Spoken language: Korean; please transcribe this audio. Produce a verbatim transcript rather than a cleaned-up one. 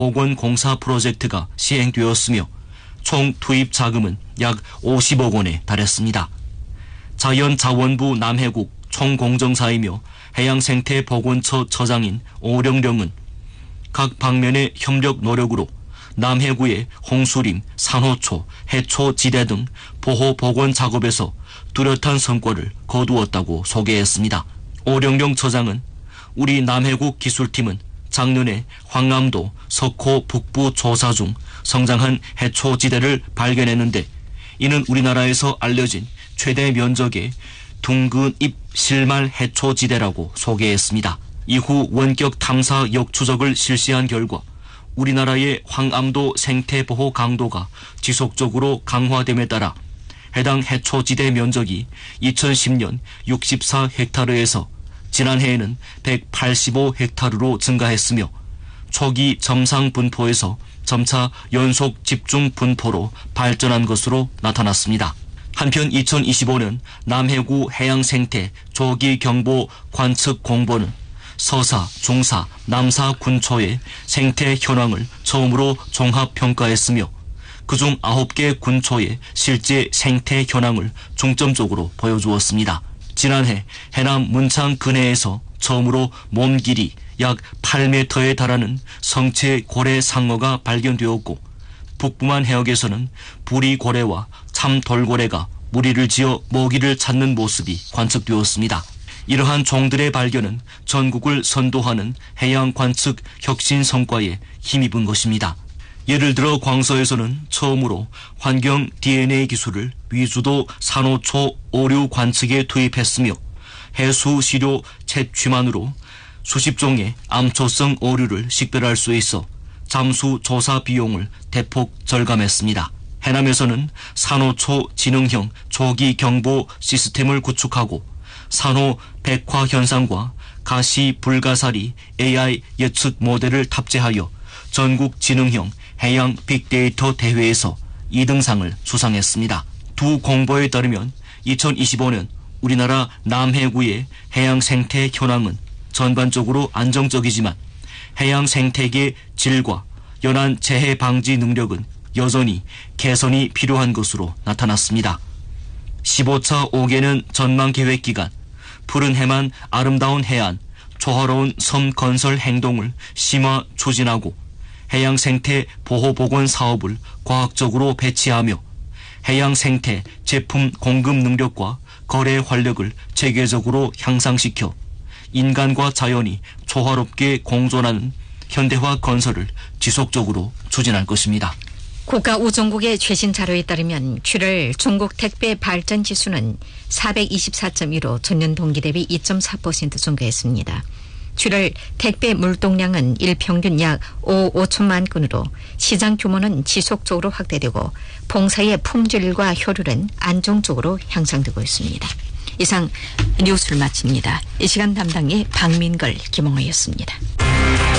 보건공사 프로젝트가 시행되었으며 총 투입 자금은 약 오십억 원에 달했습니다. 자연자원부 남해국 총공정사이며 해양생태보건처 처장인 오령령은 각 방면의 협력 노력으로 남해구의 홍수림, 산호초, 해초지대 등 보호보건 작업에서 뚜렷한 성과를 거두었다고 소개했습니다. 오령령 처장은 우리 남해국 기술팀은 작년에 황암도 석호 북부 조사 중 성장한 해초지대를 발견했는데 이는 우리나라에서 알려진 최대 면적의 둥근잎 실말 해초지대라고 소개했습니다. 이후 원격 탐사 역추적을 실시한 결과 우리나라의 황암도 생태보호 강도가 지속적으로 강화됨에 따라 해당 해초지대 면적이 이천십 년 육십사 헥타르에서 지난해에는 백팔십오 헥타르로 증가했으며 초기 점상 분포에서 점차 연속 집중 분포로 발전한 것으로 나타났습니다. 한편 이천이십오 년 남해구 해양생태 조기경보 관측 공보는 서사, 중사, 남사 군초의 생태 현황을 처음으로 종합평가했으며 그중 아홉 개 군초의 실제 생태 현황을 중점적으로 보여주었습니다. 지난해 해남 문창 근해에서 처음으로 몸 길이 약 팔 미터에 달하는 성체 고래 상어가 발견되었고 북부만 해역에서는 부리 고래와 참 돌고래가 무리를 지어 먹이를 찾는 모습이 관측되었습니다. 이러한 종들의 발견은 전국을 선도하는 해양 관측 혁신 성과에 힘입은 것입니다. 예를 들어 광서에서는 처음으로 환경 디엔에이 기술을 위주도 산호초 오류 관측에 투입했으며 해수 시료 채취만으로 수십 종의 암초성 오류를 식별할 수 있어 잠수 조사 비용을 대폭 절감했습니다. 해남에서는 산호초 지능형 조기 경보 시스템을 구축하고 산호 백화 현상과 가시 불가사리 에이아이 예측 모델을 탑재하여 전국 지능형 해양 빅데이터 대회에서 이 등상을 수상했습니다. 두 공보에 따르면 이천이십오 년 우리나라 남해구의 해양 생태 현황은 전반적으로 안정적이지만 해양 생태계 질과 연안 재해 방지 능력은 여전히 개선이 필요한 것으로 나타났습니다. 십오 차 오 개년 전망계획 기간 푸른 해만 아름다운 해안, 조화로운 섬 건설 행동을 심화 추진하고 해양 생태 보호 복원 사업을 과학적으로 배치하며 해양 생태 제품 공급 능력과 거래 활력을 체계적으로 향상시켜 인간과 자연이 조화롭게 공존하는 현대화 건설을 지속적으로 추진할 것입니다. 국가우정국의 최신 자료에 따르면 출월 중국 택배 발전 지수는 사백이십사 점 일로 전년 동기 대비 이 점 사 퍼센트 증가했습니다. 출월 택배 물동량은 일평균 약 오천만 건으로 시장 규모는 지속적으로 확대되고 봉사의 품질과 효율은 안정적으로 향상되고 있습니다. 이상 뉴스를 마칩니다. 이 시간 담당의 박민걸, 김홍호였습니다.